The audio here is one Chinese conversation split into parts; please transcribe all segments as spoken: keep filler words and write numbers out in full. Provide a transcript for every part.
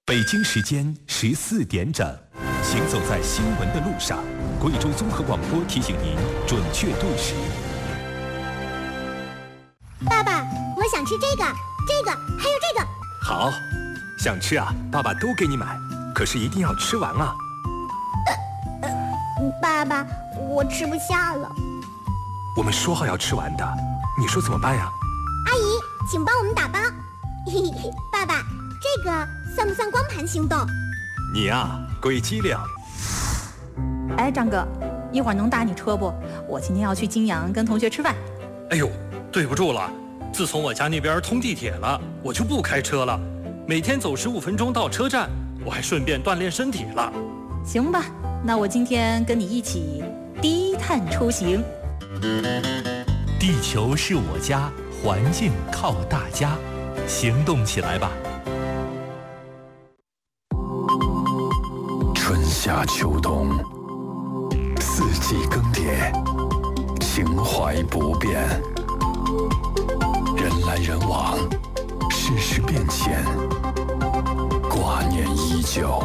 北京时间十四点整，行走在新闻的路上，贵州综合广播提醒您准确对时。 爸爸，我想吃这个、这个，还有这个。 好，想吃啊，爸爸都给你买，可是一定要吃完啊。 呃呃，爸爸，我吃不下了。 我们说好要吃完的，你说怎么办呀？ 阿姨，请帮我们打包。嘿嘿，爸爸，这个算不算光盘行动？ 你呀，鬼机灵。 哎，张哥，一会儿能打你车不？我今天要去金阳跟同学吃饭。 哎呦，对不住了，自从我家那边通地铁了，我就不开车了，每天走十五分钟到车站，我还顺便锻炼身体了。 行吧，那我今天跟你一起低碳出行。 地球是我家，环境靠大家，行动起来吧！ 春夏秋冬，四季更迭，情怀不变。人来人往，世事变迁，挂念依旧。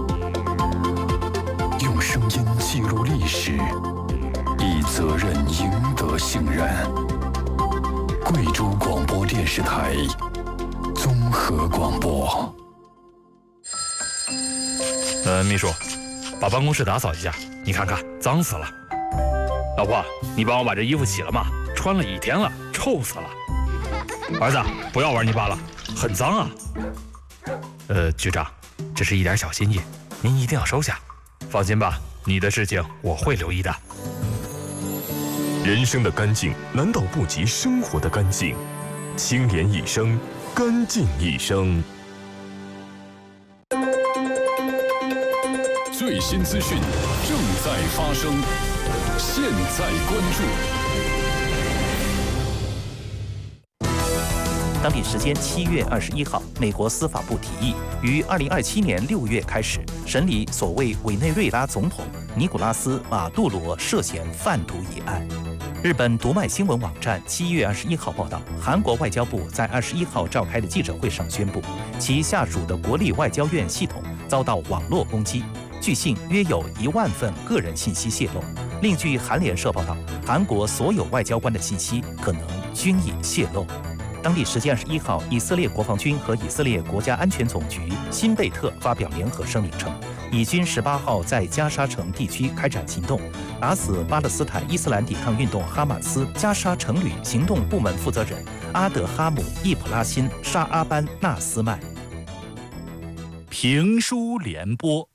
用声音记录历史，以责任赢得信任。贵州广播电视台综合广播。 呃，秘书，把办公室打扫一下，你看看，脏死了。老婆，你帮我把这衣服洗了吗？穿了一天了，臭死了。儿子，不要玩泥巴了，很脏啊。呃，局长，这是一点小心意，您一定要收下。放心吧，你的事情我会留意的。 人生的干净难道不及生活的干净？清廉一生，干净一生。 最新资讯正在发生，现在关注。 当地时间七月二十一号，美国司法部提议于二零二七年六月开始审理所谓委内瑞拉总统尼古拉斯·马杜罗涉嫌贩毒一案。日本读卖新闻网站七月二十一号报道，韩国外交部在二十一号召开的记者会上宣布，其下属的国立外交院系统遭到网络攻击，据信约有一万份个人信息泄露。另据韩联社报道，韩国所有外交官的信息可能均已泄露。当地时间二十一号，以色列国防军和以色列国家安全总局辛贝特发表联合声明称，以军十八号在加沙城地区开展行动，打死巴勒斯坦伊斯兰抵抗运动哈马斯加沙城旅行动部门负责人阿德哈姆·易普拉辛·沙阿班纳斯曼。 评书联播。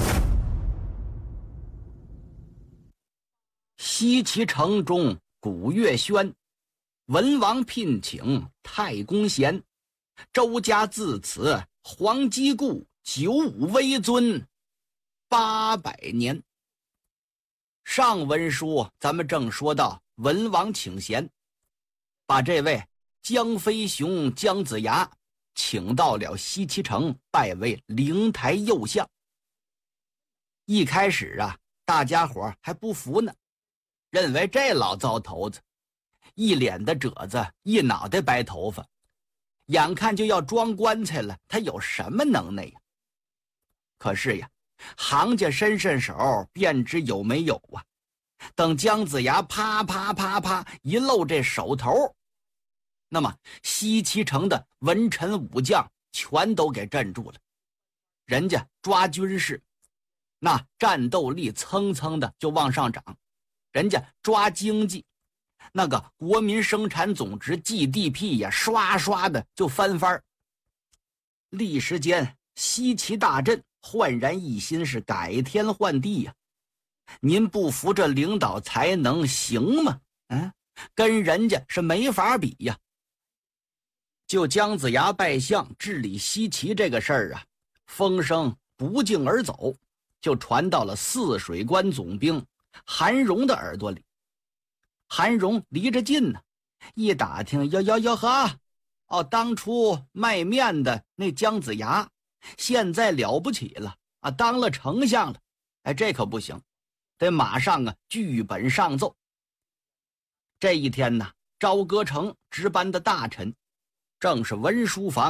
西岐城中鼓乐喧，文王聘请太公贤，周家自此皇基故，九五威尊八百年。上文书咱们正说到文王请贤，把这位姜飞雄姜子牙请到了西岐城，拜为灵台右相。一开始啊，大家伙还不服呢，认为这老糟头子一脸的褶子，一脑袋白头发，眼看就要装棺材了，他有什么能耐呀？可是呀，行家伸伸手便知有没有啊。等姜子牙啪啪啪啪一露这手头，那么西岐城的文臣武将全都给镇住了。人家抓军事，那战斗力蹭蹭的就往上涨；人家抓经济，那个国民生产总值 G D P 呀，刷刷的就翻番。立时间，西岐大镇焕然一新，是改天换地呀。您不服这领导才能行吗？嗯，跟人家是没法比呀。就姜子牙拜相治理西岐这个事儿啊，风声不胫而走，就传到了泗水关总兵韩荣的耳朵里。韩荣离着近呢，一打听，哟哟哟呵，哦，当初卖面的那姜子牙，现在了不起了啊，当了丞相了。哎，这可不行，得马上啊剧本上奏。这一天呢，朝歌城值班的大臣正是文书房